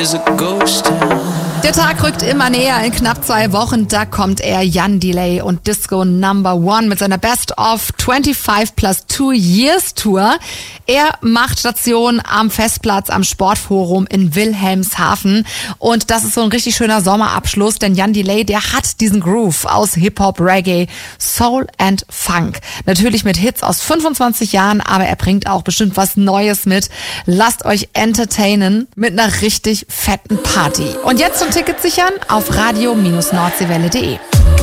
is a ghost town. Der Tag rückt immer näher. In knapp 2 Wochen, da kommt er, Jan Delay und Disco Number One mit seiner Best of 25 plus 2 Years Tour. Er macht Station am Festplatz am Sportforum in Wilhelmshaven. Und das ist so ein richtig schöner Sommerabschluss, denn Jan Delay, der hat diesen Groove aus Hip-Hop, Reggae, Soul and Funk. Natürlich mit Hits aus 25 Jahren, aber er bringt auch bestimmt was Neues mit. Lasst euch entertainen mit einer richtig fetten Party. Und jetzt zum Ticket sichern auf radio-nordseewelle.de.